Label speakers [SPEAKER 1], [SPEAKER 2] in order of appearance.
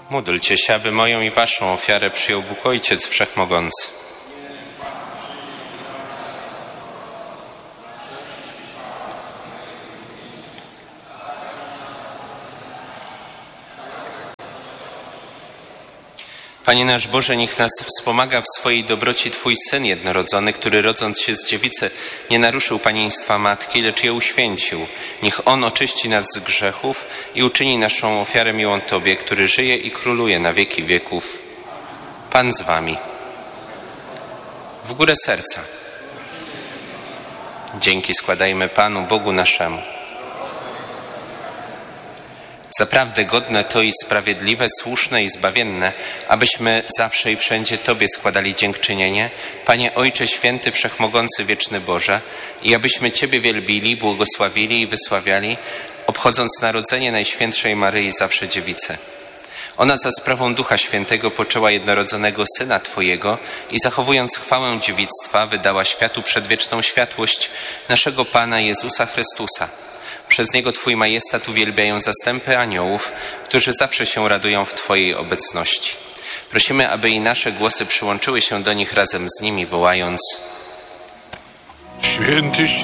[SPEAKER 1] Módlcie się, aby moją i waszą ofiarę przyjął Bóg Ojciec Wszechmogący. Panie nasz Boże, niech nas wspomaga w swojej dobroci Twój Syn jednorodzony, który rodząc się z dziewicy nie naruszył panieństwa Matki, lecz je uświęcił. Niech On oczyści nas z grzechów i uczyni naszą ofiarę miłą Tobie, który żyje i króluje na wieki wieków. Pan z Wami. W górę serca. Dzięki składajmy Panu, Bogu naszemu. Zaprawdę godne to i sprawiedliwe, słuszne i zbawienne, abyśmy zawsze i wszędzie Tobie składali dziękczynienie, Panie Ojcze Święty, Wszechmogący, Wieczny Boże, i abyśmy Ciebie wielbili, błogosławili i wysławiali, obchodząc narodzenie Najświętszej Maryi, zawsze Dziewicy. Ona za sprawą Ducha Świętego poczęła jednorodzonego Syna Twojego i zachowując chwałę dziewictwa wydała światu przedwieczną światłość naszego Pana Jezusa Chrystusa. Przez Niego Twój majestat uwielbiają zastępy aniołów, którzy zawsze się radują w Twojej obecności. Prosimy, aby i nasze głosy przyłączyły się do nich razem z nimi, wołając:
[SPEAKER 2] Święty,